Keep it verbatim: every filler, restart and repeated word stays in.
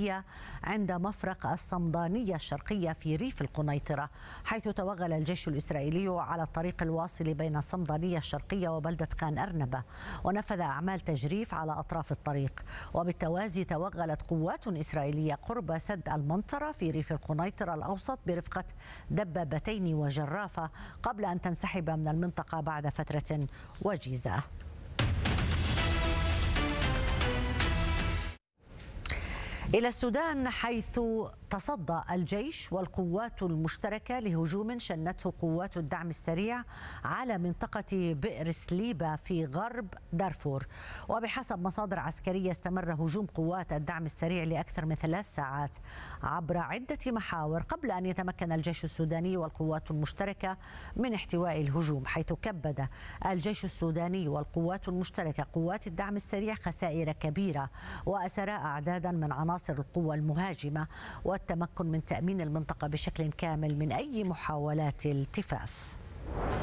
الإسرائيلية عند مفرق الصمدانية الشرقية في ريف القنيطرة، حيث توغل الجيش الإسرائيلي على الطريق الواصل بين الصمدانية الشرقية وبلدة كان أرنبة، ونفذ أعمال تجريف على أطراف الطريق. وبالتوازي توغلت قوات إسرائيلية قرب سد المنطرة في ريف القنيطرة الأوسط برفقة دبابتين وجرافة قبل أن تنسحب من المنطقة بعد فترة وجيزة. إلى السودان، حيث تصدى الجيش والقوات المشتركة لهجوم شنته قوات الدعم السريع على منطقة بئر سليبة في غرب دارفور. وبحسب مصادر عسكرية استمر هجوم قوات الدعم السريع لأكثر من ثلاث ساعات عبر عدة محاور قبل أن يتمكن الجيش السوداني والقوات المشتركة من احتواء الهجوم، حيث كبد الجيش السوداني والقوات المشتركة قوات الدعم السريع خسائر كبيرة وأسر أعدادا من عناصر القوى المهاجمة، والتمكن من تأمين المنطقة بشكل كامل من أي محاولات التفاف.